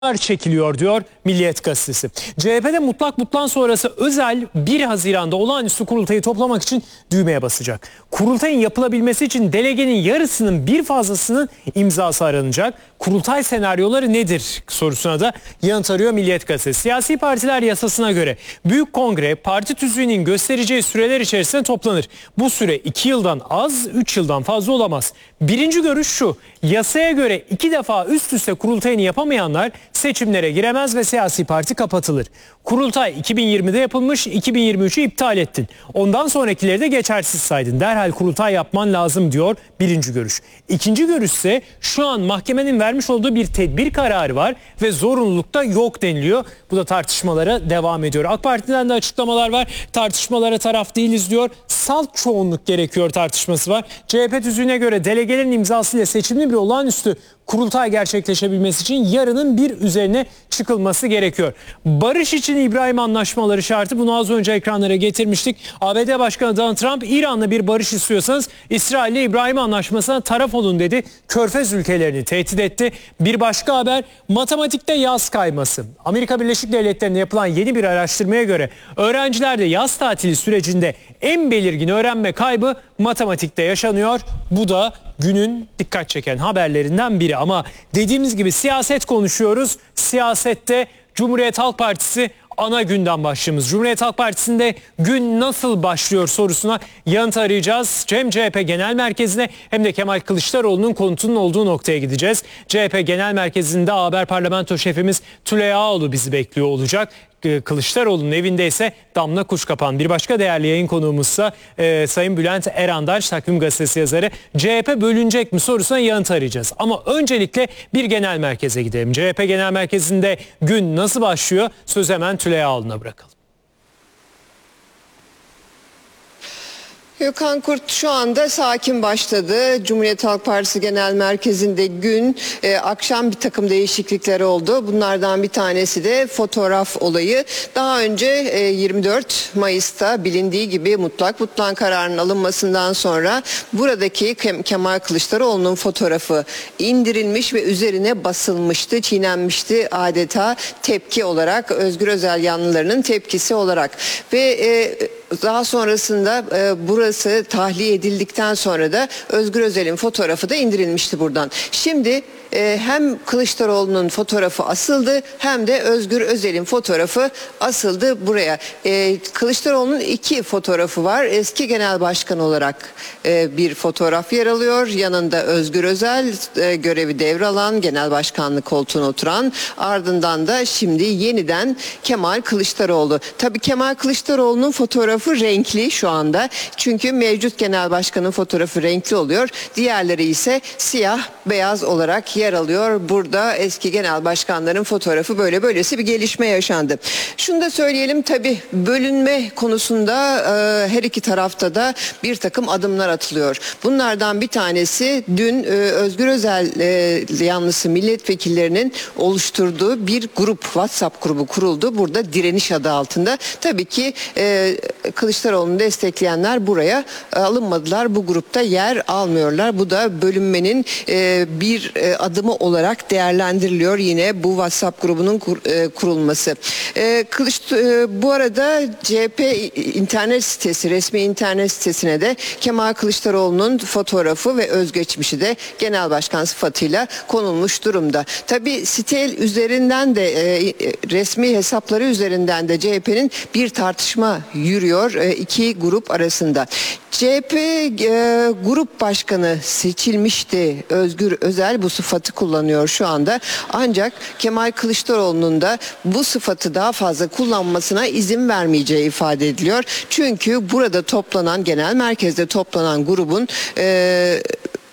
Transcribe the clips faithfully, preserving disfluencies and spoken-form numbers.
çekiliyor diyor Milliyet Gazetesi. C H P'de mutlak butlan sonrası Özel bir Haziran'da olağanüstü kurultayı toplamak için düğmeye basacak. Kurultayın yapılabilmesi için delegenin yarısının bir fazlasının imzası aranacak. Kurultay senaryoları nedir sorusuna da yanıt arıyor Milliyet Gazetesi. Siyasi partiler yasasına göre Büyük Kongre parti tüzüğünün göstereceği süreler içerisinde toplanır. Bu süre iki yıldan az, üç yıldan fazla olamaz. Birinci görüş şu: yasaya göre iki defa üst üste kurultayını yapamayanlar seçimlere giremez ve siyasi parti kapatılır. Kurultay iki bin yirmide yapılmış, iki bin yirmi üçü iptal ettin. Ondan sonrakileri de geçersiz saydın. Derhal kurultay yapman lazım diyor birinci görüş. İkinci görüş ise şu an mahkemenin vermiş olduğu bir tedbir kararı var ve zorunlulukta yok deniliyor. Bu da tartışmalara devam ediyor. AK Parti'den de açıklamalar var. Tartışmalara taraf değiliz diyor. Salt çoğunluk gerekiyor tartışması var. C H P tüzüğüne göre delegelerin imzasıyla seçimli bir olağanüstü kurultay gerçekleşebilmesi için yarının bir üzerine çıkılması gerekiyor. Barış için İbrahim Anlaşmaları şartı, bunu az önce ekranlara getirmiştik. A B D Başkanı Donald Trump, İran'la bir barış istiyorsanız İsrail ile İbrahim Anlaşması'na taraf olun dedi. Körfez ülkelerini tehdit etti. Bir başka haber, matematikte yaz kayması. Amerika Birleşik Devletleri'nde yapılan yeni bir araştırmaya göre öğrencilerde yaz tatili sürecinde en belirgin öğrenme kaybı matematikte yaşanıyor. Bu da günün dikkat çeken haberlerinden biri. Ama dediğimiz gibi siyaset konuşuyoruz. Siyasette Cumhuriyet Halk Partisi ana gündem başlığımız. Cumhuriyet Halk Partisi'nde gün nasıl başlıyor sorusuna yanıt arayacağız. Hem C H P Genel Merkezi'ne hem de Kemal Kılıçdaroğlu'nun konutunun olduğu noktaya gideceğiz. C H P Genel Merkezi'nde Haber Parlamento Şefimiz Tülay Ağoğlu bizi bekliyor olacak. Kılıçdaroğlu'nun evinde ise Damla Kuşkapan. Bir başka değerli yayın konuğumuzsa e, Sayın Bülent Erandaş, Takvim Gazetesi yazarı. C H P bölünecek mi sorusuna yanıt arayacağız. Ama öncelikle bir genel merkeze gidelim. C H P Genel Merkezi'nde gün nasıl başlıyor? Söz hemen Tülay Ağoğlu'na bırakalım. Gökhan Kurt, şu anda sakin başladı. Cumhuriyet Halk Partisi Genel Merkezi'nde gün e, akşam bir takım değişiklikler oldu. Bunlardan bir tanesi de fotoğraf olayı. Daha önce e, yirmi dört Mayıs'ta bilindiği gibi mutlak butlan kararının alınmasından sonra buradaki Kem- Kemal Kılıçdaroğlu'nun fotoğrafı indirilmiş ve üzerine basılmıştı, çiğnenmişti adeta tepki olarak, Özgür Özel yanlılarının tepkisi olarak. Ve e, daha sonrasında e, burası tahliye edildikten sonra da Özgür Özel'in fotoğrafı da indirilmişti buradan. Şimdi e, hem Kılıçdaroğlu'nun fotoğrafı asıldı hem de Özgür Özel'in fotoğrafı asıldı buraya. E, Kılıçdaroğlu'nun iki fotoğrafı var. Eski genel başkan olarak e, bir fotoğraf yer alıyor. Yanında Özgür Özel, e, görevi devralan, genel başkanlık koltuğuna oturan. Ardından da şimdi yeniden Kemal Kılıçdaroğlu. Tabii Kemal Kılıçdaroğlu'nun fotoğrafı renkli şu anda. Çünkü mevcut genel başkanın fotoğrafı renkli oluyor. Diğerleri ise siyah beyaz olarak yer alıyor. Burada eski genel başkanların fotoğrafı, böyle böylesi bir gelişme yaşandı. Şunu da söyleyelim, tabii bölünme konusunda e, her iki tarafta da bir takım adımlar atılıyor. Bunlardan bir tanesi dün e, Özgür Özel e, yanlısı milletvekillerinin oluşturduğu bir grup, WhatsApp grubu kuruldu. Burada direniş adı altında. Tabii ki e, Kılıçdaroğlu'nu destekleyenler buraya alınmadılar. Bu grupta yer almıyorlar. Bu da bölünmenin e, bir e, adımı olarak değerlendiriliyor. Yine bu WhatsApp grubunun kur, e, kurulması. E, Kılıç, e, bu arada C H P internet sitesi, resmi internet sitesine de Kemal Kılıçdaroğlu'nun fotoğrafı ve özgeçmişi de genel başkan sıfatıyla konulmuş durumda. Tabii site üzerinden de e, resmi hesapları üzerinden de C H P'nin bir tartışma yürüyor e, iki grup arasında. C H P e, grup başkanı seçilmişti. Özgür Özel bu sıfatı kullanıyor şu anda. Ancak Kemal Kılıçdaroğlu'nun da bu sıfatı daha fazla kullanmasına izin vermeyeceği ifade ediliyor. Çünkü burada toplanan, genel merkezde toplanan grubun e,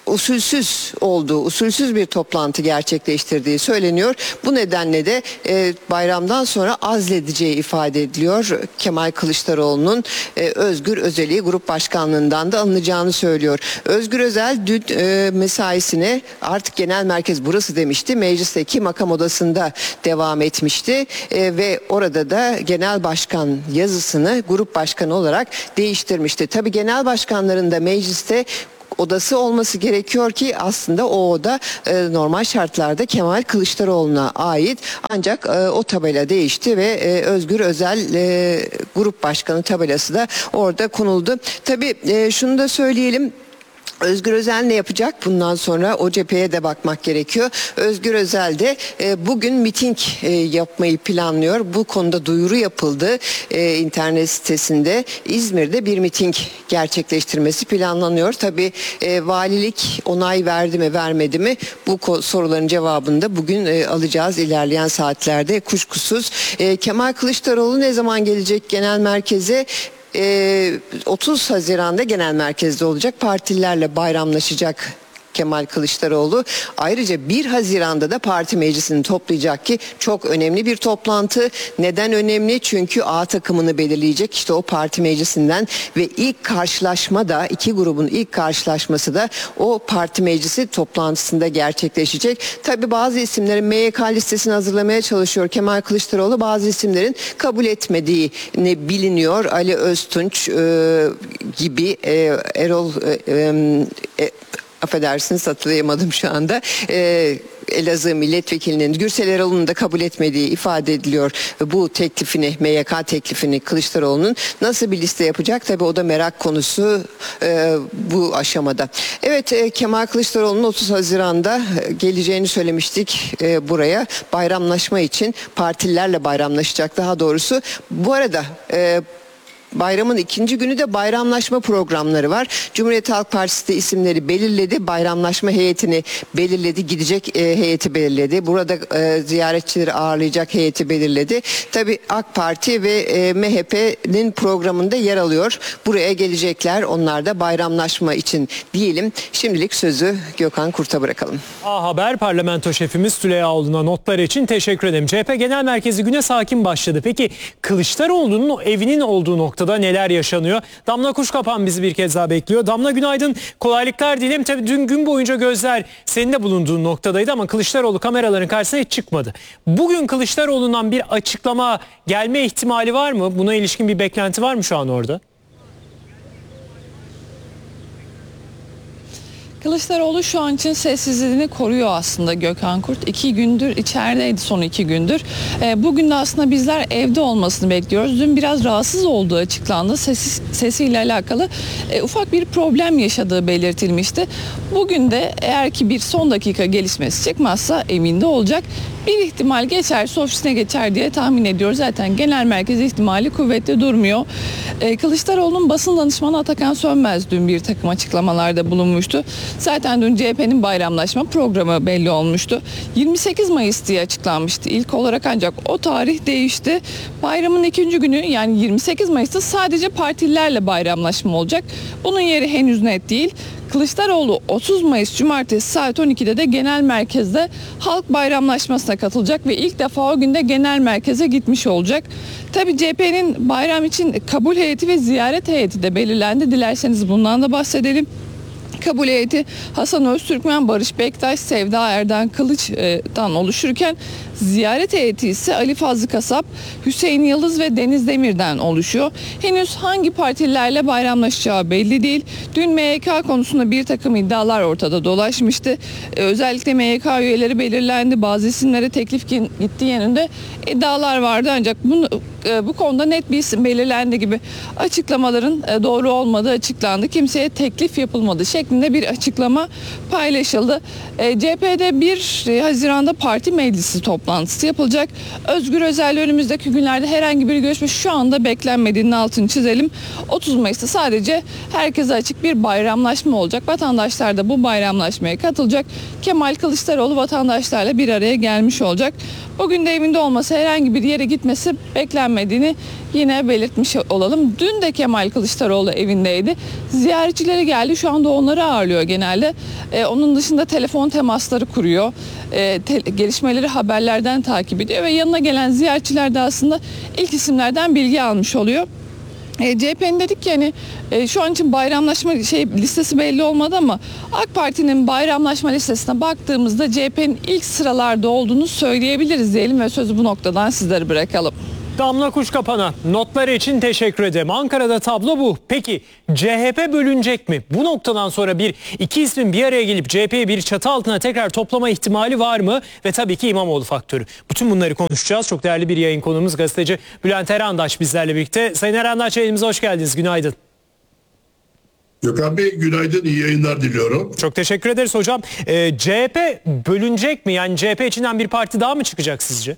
usulsüz olduğu, usulsüz bir toplantı gerçekleştirdiği söyleniyor. Bu nedenle de e, bayramdan sonra azledeceği ifade ediliyor. Kemal Kılıçdaroğlu'nun e, Özgür Özel'i grup başkanlığından da alınacağını söylüyor. Özgür Özel dün e, mesaisine artık genel merkez burası demişti. Meclisteki makam odasında devam etmişti e, ve orada da genel başkan yazısını grup başkanı olarak değiştirmişti. Tabii genel başkanların da mecliste odası olması gerekiyor ki aslında o oda e, normal şartlarda Kemal Kılıçdaroğlu'na ait. Ancak e, o tabela değişti ve e, Özgür Özel e, grup başkanı tabelası da orada konuldu. Tabii e, şunu da söyleyelim. Özgür Özel ne yapacak? Bundan sonra o cepheye de bakmak gerekiyor. Özgür Özel de e, bugün miting e, yapmayı planlıyor. Bu konuda duyuru yapıldı e, internet sitesinde. İzmir'de bir miting gerçekleştirmesi planlanıyor. Tabii e, valilik onay verdi mi vermedi mi? Bu soruların cevabını da bugün e, alacağız ilerleyen saatlerde kuşkusuz. E, Kemal Kılıçdaroğlu ne zaman gelecek genel merkeze? otuz Haziran'da genel merkezde olacak. Partililerle bayramlaşacak Kemal Kılıçdaroğlu. Ayrıca bir Haziran'da da parti meclisini toplayacak ki çok önemli bir toplantı. Neden önemli? Çünkü A takımını belirleyecek işte o parti meclisinden ve ilk karşılaşma da iki grubun ilk karşılaşması da o parti meclisi toplantısında gerçekleşecek. Tabii bazı isimlerin M Y K listesini hazırlamaya çalışıyor Kemal Kılıçdaroğlu. Bazı isimlerin kabul etmediğini biliniyor. Ali Öztunç e, gibi e, Erol e, e, affedersiniz hatırlayamadım şu anda. Ee, Elazığ milletvekilinin Gürsel Erol'un da kabul etmediği ifade ediliyor. Bu teklifini, M Y K teklifini Kılıçdaroğlu'nun nasıl bir liste yapacak? Tabii o da merak konusu e, bu aşamada. Evet e, Kemal Kılıçdaroğlu'nun otuz Haziran'da geleceğini söylemiştik e, buraya. Bayramlaşma için partililerle bayramlaşacak daha doğrusu. Bu arada e, bayramın ikinci günü de bayramlaşma programları var. Cumhuriyet Halk Partisi de isimleri belirledi. Bayramlaşma heyetini belirledi. Gidecek e, heyeti belirledi. Burada e, ziyaretçileri ağırlayacak heyeti belirledi. Tabii AK Parti ve e, M H P'nin programında yer alıyor. Buraya gelecekler. Onlar da bayramlaşma için diyelim. Şimdilik sözü Gökhan Kurt'a bırakalım. A Haber parlamento şefimiz Süleyhaoğlu'na notlar için teşekkür ederim. C H P Genel Merkezi güne sakin başladı. Peki Kılıçdaroğlu'nun o evinin olduğu nokta da neler yaşanıyor? Damla Kuşkapan bizi bir kez daha bekliyor. Damla günaydın, kolaylıklar dilerim. Tabii dün gün boyunca gözler senin de bulunduğun noktadaydı ama Kılıçdaroğlu kameraların karşısına hiç çıkmadı. Bugün Kılıçdaroğlu'ndan bir açıklama gelme ihtimali var mı? Buna ilişkin bir beklenti var mı şu an orada? Kılıçdaroğlu şu an için sessizliğini koruyor aslında Gökhan Kurt. İki gündür içerideydi son iki gündür. E, bugün de aslında bizler evde olmasını bekliyoruz. Dün biraz rahatsız olduğu açıklandı. Sesi, sesiyle alakalı e, ufak bir problem yaşadığı belirtilmişti. Bugün de eğer ki bir son dakika gelişmesi çıkmazsa evinde olacak. Bir ihtimal geçerse ofisine geçer diye tahmin ediyoruz. Zaten genel merkez ihtimali kuvvetli durmuyor. Ee, Kılıçdaroğlu'nun basın danışmanı Atakan Sönmez dün bir takım açıklamalarda bulunmuştu. Zaten dün C H P'nin bayramlaşma programı belli olmuştu. yirmi sekiz Mayıs diye açıklanmıştı ilk olarak ancak o tarih değişti. Bayramın ikinci günü yani yirmi sekiz Mayıs'ta sadece partililerle bayramlaşma olacak. Bunun yeri henüz net değil. Kılıçdaroğlu otuz Mayıs Cumartesi saat on ikide de genel merkezde halk bayramlaşmasına katılacak ve ilk defa o günde genel merkeze gitmiş olacak. Tabii C H P'nin bayram için kabul heyeti ve ziyaret heyeti de belirlendi. Dilerseniz bundan da bahsedelim. Kabul heyeti Hasan Öztürkmen, Barış Bektaş, Sevda Erden Kılıç'tan oluşurken ziyaret heyeti ise Ali Fazlı Kasap, Hüseyin Yıldız ve Deniz Demir'den oluşuyor. Henüz hangi partilerle bayramlaşacağı belli değil. Dün M Y K konusunda bir takım iddialar ortada dolaşmıştı. Ee, özellikle M Y K üyeleri belirlendi. Bazı isimlere teklif gittiği yönünde iddialar vardı ancak bunu, e, bu konuda net bir isim belirlendi gibi açıklamaların e, doğru olmadığı açıklandı. Kimseye teklif yapılmadı şeklinde bir açıklama paylaşıldı. E, C H P'de bir Haziran'da parti meclisi toplantısı yapılacak. Özgür Özel önümüzdeki günlerde herhangi bir görüşme şu anda beklenmediğinin altını çizelim. otuz Mayıs'ta sadece herkese açık bir bayramlaşma olacak. Vatandaşlar da bu bayramlaşmaya katılacak. Kemal Kılıçdaroğlu vatandaşlarla bir araya gelmiş olacak. Bugün de evinde olması, herhangi bir yere gitmesi beklenmediğini yine belirtmiş olalım. Dün de Kemal Kılıçdaroğlu evindeydi. Ziyaretçileri geldi. Şu anda onları ağırlıyor genelde. Ee, onun dışında telefon temasları kuruyor. Ee, te- gelişmeleri haberlerden takip ediyor ve yanına gelen ziyaretçiler de aslında ilk isimlerden bilgi almış oluyor. E, C H P'nin dedik ki hani e, şu an için bayramlaşma şey listesi belli olmadı ama AK Parti'nin bayramlaşma listesine baktığımızda C H P'nin ilk sıralarda olduğunu söyleyebiliriz diyelim ve sözü bu noktadan sizlere bırakalım. Damla Kuşkapan'a notları için teşekkür ederim. Ankara'da tablo bu. Peki C H P bölünecek mi? Bu noktadan sonra bir iki ismin bir araya gelip C H P'yi bir çatı altına tekrar toplama ihtimali var mı? Ve tabii ki İmamoğlu faktörü. Bütün bunları konuşacağız. Çok değerli bir yayın konuğumuz gazeteci Bülent Erandaç bizlerle birlikte. Sayın Erandaç, yayınımıza hoş geldiniz. Günaydın. Gökhan Bey günaydın, iyi yayınlar diliyorum. Çok teşekkür ederiz hocam. Ee, C H P bölünecek mi? Yani C H P içinden bir parti daha mı çıkacak sizce?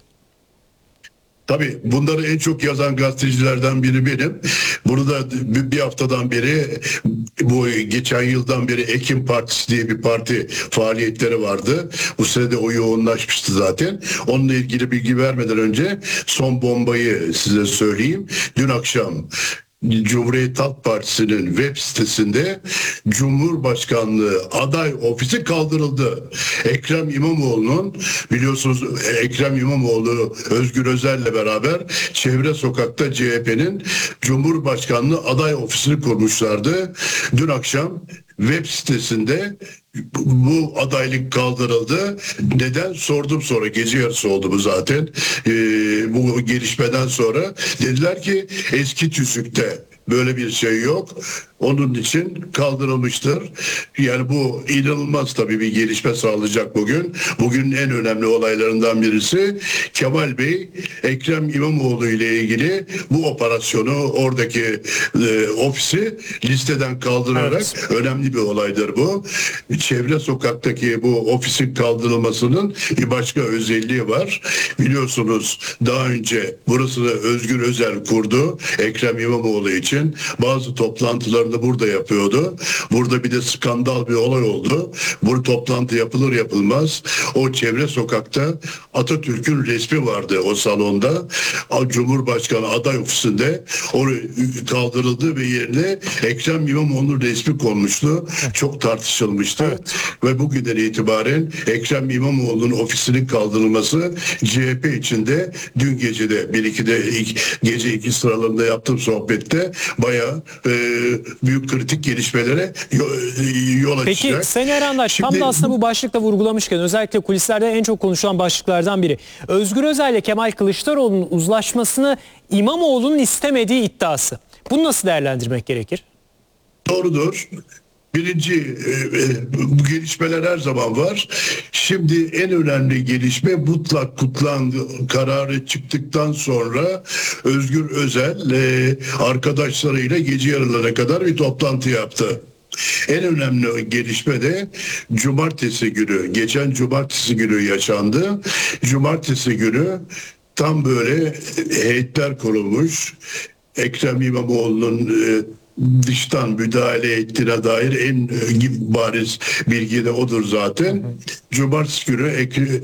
Tabii bunları en çok yazan gazetecilerden biri benim. Bunu da bir haftadan beri, bu geçen yıldan beri Ekim Partisi diye bir parti faaliyetleri vardı. Bu sene de o yoğunlaşmıştı zaten. Onunla ilgili bilgi vermeden önce son bombayı size söyleyeyim. Dün akşam Cumhuriyet Halk Partisi'nin web sitesinde Cumhurbaşkanlığı aday ofisi kaldırıldı. Ekrem İmamoğlu'nun, biliyorsunuz Ekrem İmamoğlu Özgür Özel'le beraber Çevre Sokak'ta C H P'nin Cumhurbaşkanlığı aday ofisini kurmuşlardı. Dün akşam web sitesinde bu adaylık kaldırıldı. Neden? Sordum sonra. Gece yarısı oldu bu zaten. Ee, bu gelişmeden sonra dediler ki eski tüzükte böyle bir şey yok. Onun için kaldırılmıştır. Yani bu inanılmaz tabii bir gelişme sağlayacak bugün. Bugünün en önemli olaylarından birisi Kemal Bey, Ekrem İmamoğlu ile ilgili bu operasyonu, oradaki e, ofisi listeden kaldırarak, evet, önemli bir olaydır bu. Çevre Sokak'taki bu ofisin kaldırılmasının bir başka özelliği var. Biliyorsunuz daha önce burasını Özgür Özel kurdu Ekrem İmamoğlu için. Bazı toplantılarını burada yapıyordu. Burada bir de skandal bir olay oldu. Bu toplantı yapılır yapılmaz o Çevre Sokak'ta Atatürk'ün resmi vardı o salonda. Cumhurbaşkanı aday ofisinde o kaldırıldı ve yerine Ekrem İmamoğlu'nun resmi konmuştu. Çok tartışılmıştı. Evet. Ve bugünden itibaren Ekrem İmamoğlu'nun ofisinin kaldırılması C H P içinde dün gecede bir ikide gece iki sıralarında yaptığım sohbette bayağı e, büyük kritik gelişmelere yol açacak. Peki Sayın Erandaç, Şimdi... tam da aslında bu başlıkta vurgulamışken özellikle kulislerde en çok konuşulan başlıklardan biri. Özgür Özel ile Kemal Kılıçdaroğlu'nun uzlaşmasını İmamoğlu'nun istemediği iddiası. Bunu nasıl değerlendirmek gerekir? Doğrudur. Birinci e, e, bu gelişmeler her zaman var. Şimdi en önemli gelişme mutlak kutlan kararı çıktıktan sonra Özgür Özel e, arkadaşlarıyla gece yarılarına kadar bir toplantı yaptı. En önemli gelişme de cumartesi günü, geçen cumartesi günü yaşandı. Cumartesi günü tam böyle heyetler kurulmuş. Ekrem İmamoğlu'nun e, dıştan müdahale ettiğine dair en bariz bilgi de odur zaten. Cumartesi günü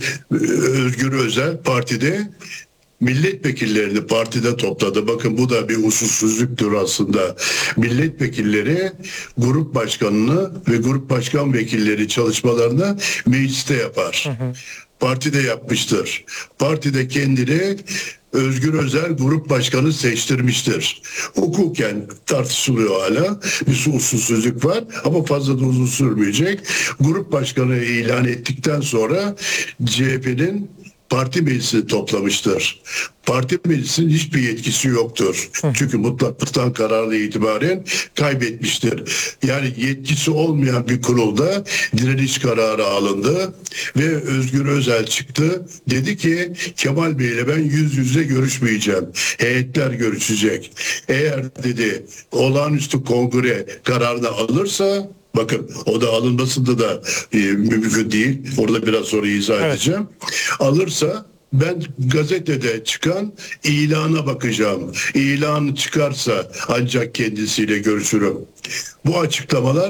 Özgür Özel partide milletvekillerini partide topladı. Bakın bu da bir usulsüzlüktür aslında. Milletvekilleri grup başkanını ve grup başkan vekilleri çalışmalarını mecliste yapar. Hı hı. Partide yapmıştır. Partide kendini Özgür Özel grup başkanı seçtirmiştir. Hukuken tartışılıyor hala. Bir usulsüzlük var ama fazla da uzun sürmeyecek. Grup başkanı ilan ettikten sonra C H P'nin parti meclisi toplamıştır. Parti meclisinin hiçbir yetkisi yoktur. Çünkü mutlaklıktan kararlı itibaren kaybetmiştir. Yani yetkisi olmayan bir kurulda direniş kararı alındı ve Özgür Özel çıktı. Dedi ki Kemal Bey ile ben yüz yüze görüşmeyeceğim. Heyetler görüşecek. Eğer dedi olağanüstü kongre kararını alırsa, bakın o da alınmasında da e, mümkün değil. Orada biraz sonra izah evet. edeceğim. Alırsa ben gazetede çıkan ilana bakacağım. İlan çıkarsa ancak kendisiyle görüşürüm. Bu açıklamalar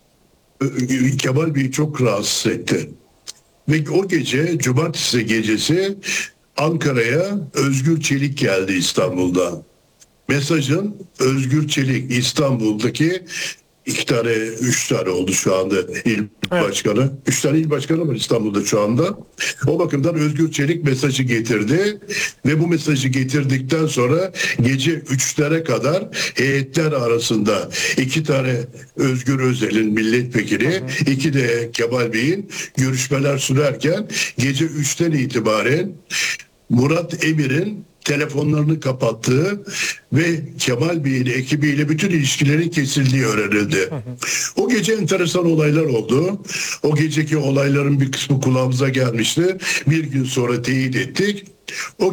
e, Kemal Bey'i çok rahatsız etti. Ve o gece, cumartesi gecesi Ankara'ya Özgür Çelik geldi İstanbul'da. Mesajın Özgür Çelik İstanbul'daki İki tane, üç tane oldu şu anda il evet. başkanı. Üç tane il başkanı var İstanbul'da şu anda. O bakımdan Özgür Çelik mesajı getirdi ve bu mesajı getirdikten sonra gece üçlere kadar heyetler arasında iki tane Özgür Özel'in milletvekili, hı hı. iki de Kemal Bey'in görüşmeler sürerken gece üçten itibaren Murat Emir'in telefonlarını kapattığı ve Kemal Bey'in ekibiyle bütün ilişkilerin kesildiği öğrenildi. O gece enteresan olaylar oldu. O geceki olayların bir kısmı kulağımıza gelmişti. Bir gün sonra teyit ettik. O